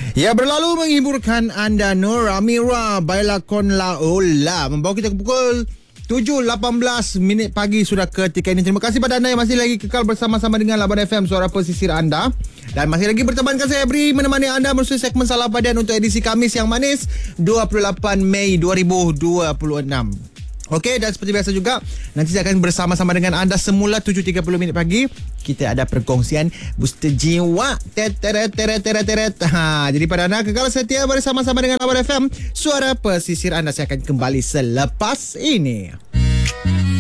Ya, berlalu menghiburkan anda Nur Amira Bailakon Laola membawa kita ke pukul 7.18 minit pagi sudah ketika ini. Terima kasih pada anda yang masih lagi kekal bersama-sama dengan Laban FM, suara pesisir anda. Dan masih lagi bertemankan saya Bri menemani anda melalui segmen Salah Padan untuk edisi Khamis yang manis 28 Mei 2026. Okey, dan seperti biasa juga nanti saya akan bersama-sama dengan anda semula 7.30 minit pagi. Kita ada perkongsian booster jiwa. Jadi pada anda kekal setia bersama-sama dengan Laban FM, suara pesisir anda. Saya akan kembali selepas ini.